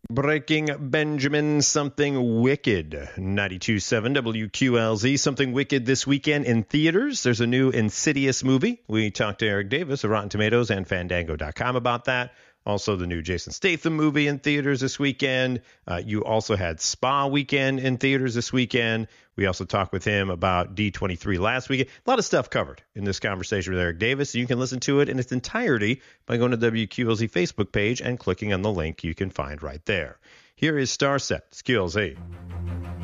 Breaking Benjamin, Something Wicked, 92.7 WQLZ. Something Wicked this weekend in theaters. There's a new Insidious movie. We talked to Eric Davis of Rotten Tomatoes and Fandango.com about that. Also, the new Jason Statham movie in theaters this weekend. You also had Spa Weekend in theaters this weekend. We also talked with him about D23 last weekend. A lot of stuff covered in this conversation with Eric Davis. You can listen to it in its entirety by going to the WQLZ Facebook page and clicking on the link you can find right there. Here is Starset, QLZ.